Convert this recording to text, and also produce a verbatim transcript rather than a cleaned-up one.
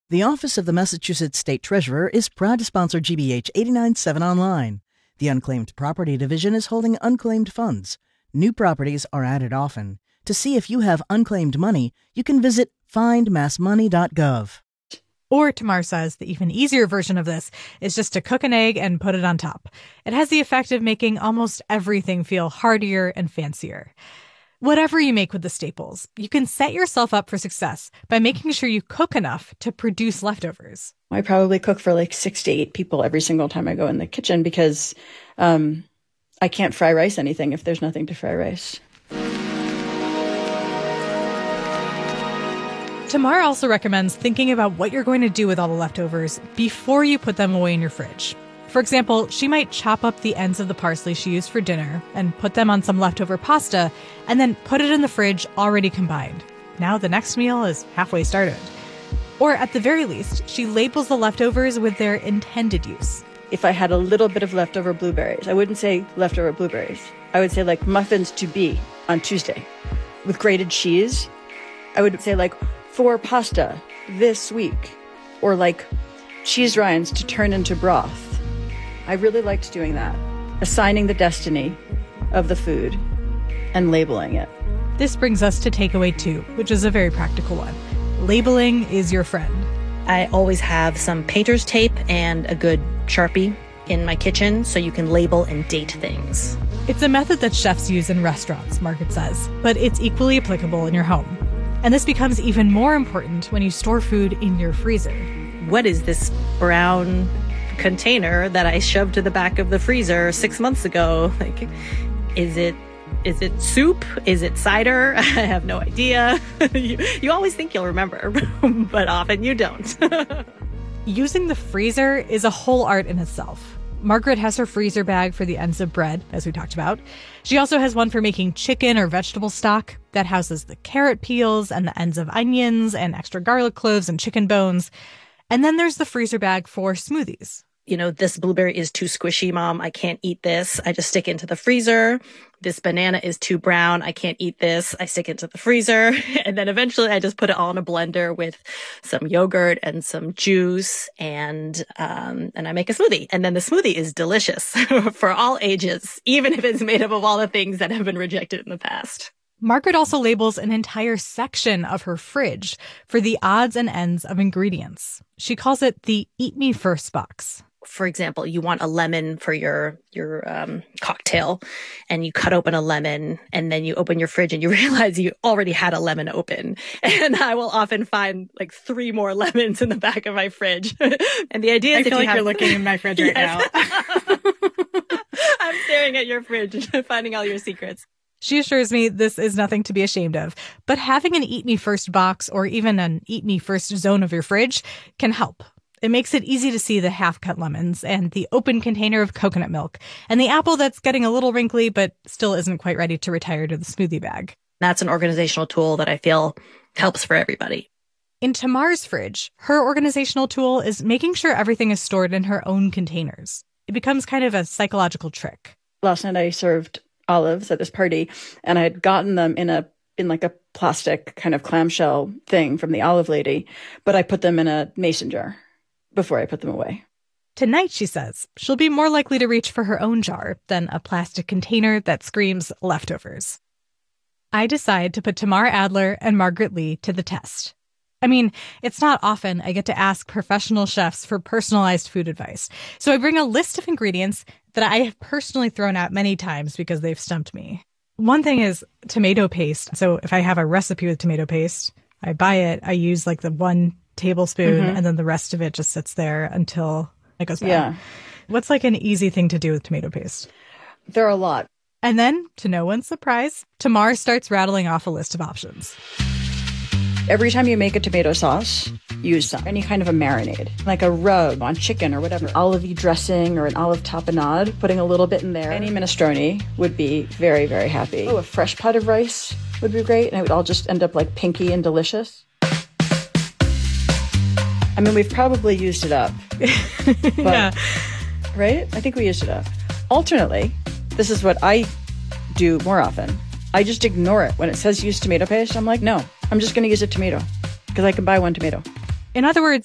The Office of the Massachusetts State Treasurer is proud to sponsor G B H eighty-nine point seven Online. The Unclaimed Property Division is holding unclaimed funds. New properties are added often. To see if you have unclaimed money, you can visit find mass money dot gov. Or, Tamar says, the even easier version of this is just to cook an egg and put it on top. It has the effect of making almost everything feel heartier and fancier. Whatever you make with the staples, you can set yourself up for success by making sure you cook enough to produce leftovers. I probably cook for like six to eight people every single time I go in the kitchen because um, I can't fry rice anything if there's nothing to fry rice. Tamar also recommends thinking about what you're going to do with all the leftovers before you put them away in your fridge. For example, she might chop up the ends of the parsley she used for dinner and put them on some leftover pasta and then put it in the fridge already combined. Now the next meal is halfway started. Or at the very least, she labels the leftovers with their intended use. If I had a little bit of leftover blueberries, I wouldn't say leftover blueberries. I would say like muffins to be on Tuesday with grated cheese. I would say like for pasta this week, or like cheese rinds to turn into broth. I really liked doing that, assigning the destiny of the food and labeling it. This brings us to takeaway two, which is a very practical one. Labeling is your friend. I always have some painter's tape and a good Sharpie in my kitchen so you can label and date things. It's a method that chefs use in restaurants, Margaret says, but it's equally applicable in your home. And this becomes even more important when you store food in your freezer. What is this brown container that I shoved to the back of the freezer six months ago? Like, is it is it soup? Is it cider? I have no idea. you, you always think you'll remember, but often you don't. Using the freezer is a whole art in itself. Margaret has her freezer bag for the ends of bread, as we talked about. She also has one for making chicken or vegetable stock that houses the carrot peels and the ends of onions and extra garlic cloves and chicken bones. And then there's the freezer bag for smoothies. You know, this blueberry is too squishy, Mom. I can't eat this. I just stick it into the freezer. This banana is too brown. I can't eat this. I stick it into the freezer. And then eventually I just put it all in a blender with some yogurt and some juice and, um, and I make a smoothie. And then the smoothie is delicious for all ages, even if it's made up of all the things that have been rejected in the past. Margaret also labels an entire section of her fridge for the odds and ends of ingredients. She calls it the Eat Me First box. For example, you want a lemon for your your um, cocktail, and you cut open a lemon, and then you open your fridge and you realize you already had a lemon open. And I will often find like three more lemons in the back of my fridge. And the idea is, I if feel you like have... you're looking in my fridge right now. I'm staring at your fridge, finding all your secrets. She assures me this is nothing to be ashamed of, but having an Eat Me First box or even an Eat Me First zone of your fridge can help. It makes it easy to see the half-cut lemons and the open container of coconut milk and the apple that's getting a little wrinkly but still isn't quite ready to retire to the smoothie bag. That's an organizational tool that I feel helps for everybody. In Tamar's fridge, her organizational tool is making sure everything is stored in her own containers. It becomes kind of a psychological trick. Last night I served olives at this party, and I had gotten them in a in like a plastic kind of clamshell thing from the olive lady, but I put them in a mason jar before I put them away. Tonight, she says, she'll be more likely to reach for her own jar than a plastic container that screams leftovers. I decide to put Tamar Adler and Margaret Lee to the test. I mean, it's not often I get to ask professional chefs for personalized food advice. So I bring a list of ingredients that I have personally thrown out many times because they've stumped me. One thing is tomato paste. So if I have a recipe with tomato paste, I buy it, I use like the one tablespoon, mm-hmm. and then the rest of it just sits there until it goes bad. Yeah. What's like an easy thing to do with tomato paste? There are a lot. And then, to no one's surprise, Tamar starts rattling off a list of options. Every time you make a tomato sauce, use some, any kind of a marinade, like a rub on chicken or whatever. Olive dressing or an olive tapenade, putting a little bit in there. Any minestrone would be very, very happy. Oh, a fresh pot of rice would be great, and it would all just end up like pinky and delicious. I mean, we've probably used it up. But, yeah. Right? I think we used it up. Alternately, this is what I do more often. I just ignore it. When it says use tomato paste, I'm like, no, I'm just going to use a tomato because I can buy one tomato. In other words,